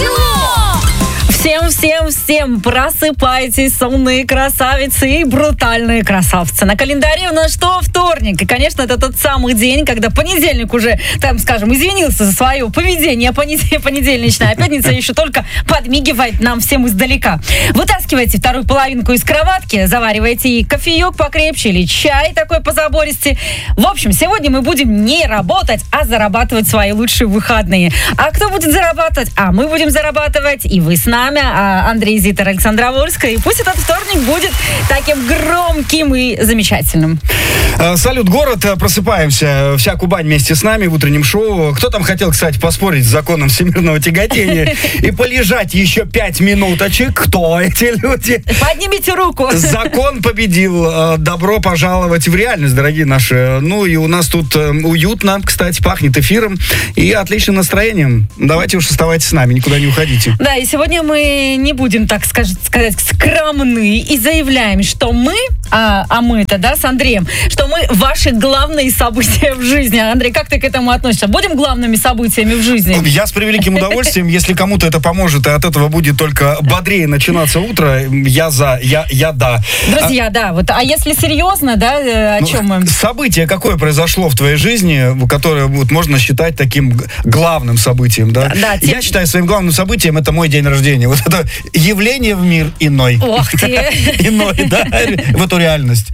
Всем просыпайтесь, сонные красавицы и брутальные красавцы. На календаре у нас что? Вторник. И, конечно, это тот самый день, когда понедельник уже, там, скажем, извинился за свое поведение понедельничное, а пятница еще только подмигивает нам всем издалека. Вытаскивайте вторую половинку из кроватки, заваривайте ей кофеек покрепче или чай такой позабористый. В общем, сегодня мы будем не работать, а зарабатывать свои лучшие выходные. А кто будет зарабатывать? А мы будем зарабатывать, и вы с нами. Андрей Зитер, Александра Вольская. И пусть этот вторник будет таким громким и замечательным. Салют, город. Просыпаемся. Вся Кубань вместе с нами в утреннем шоу. Кто там хотел, кстати, поспорить с законом всемирного тяготения и полежать еще 5 минуточек? Кто эти люди? Поднимите руку. Закон победил. Добро пожаловать в реальность, дорогие наши. Ну и у нас тут уютно, кстати, пахнет эфиром и отличным настроением. Давайте уж оставайтесь с нами, никуда не уходите. Да, и сегодня мы не будем, так сказать, скромны и заявляем, что мы, мы-то, да, с Андреем, что мы ваши главные события в жизни. Андрей, как ты к этому относишься? Будем главными событиями в жизни? Я с превеликим удовольствием, если кому-то это поможет, и от этого будет только бодрее начинаться утро, я да. Друзья, да, вот, а если серьезно, да, о чем мы? Событие какое произошло в твоей жизни, которое вот можно считать таким главным событием, да? Да, Я считаю своим главным событием это мой день рождения. Вот это явление в мир иной. Ох ты! Иной, да, в эту реальность.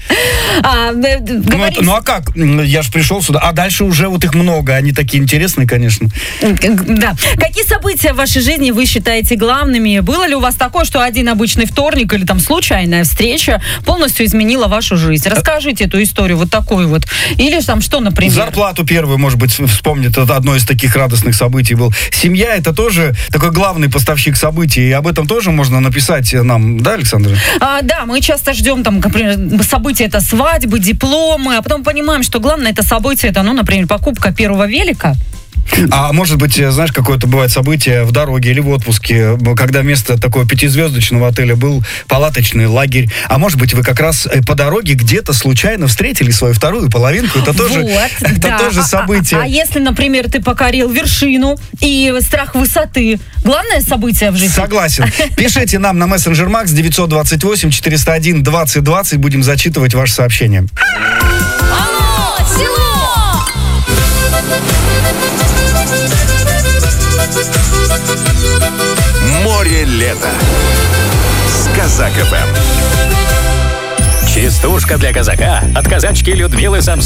Ну а как? Я же пришел сюда, а дальше уже вот их много, они такие интересные, конечно. Да. Какие события в вашей жизни вы считаете главными? Было ли у вас такое, что один обычный вторник или там случайная встреча полностью изменила вашу жизнь? Расскажите эту историю вот такую вот. Или там что, например? Зарплату первую, может быть, вспомнит. Это одно из таких радостных событий был. Семья — это тоже такой главный поставщик событий. И об этом тоже можно написать нам, да, Александра? Да, мы часто ждем, там, например, события — это свадьбы, дипломы, а потом понимаем, что главное это событие, это, например, покупка первого велика. А может быть, знаешь, какое-то бывает событие в дороге или в отпуске, когда вместо такого 5-звездочного отеля был палаточный лагерь. А может быть, вы как раз по дороге где-то случайно встретили свою вторую половинку. Это тоже, тоже событие. А если, например, ты покорил вершину и страх высоты? Главное событие в жизни? Согласен. Пишите нам на мессенджер Макс 928-401-2020. Будем зачитывать ваши сообщения. Алло, село! Море лета с Казак ФМ. Частушка для казака от казачки Людмилы Самсоновой.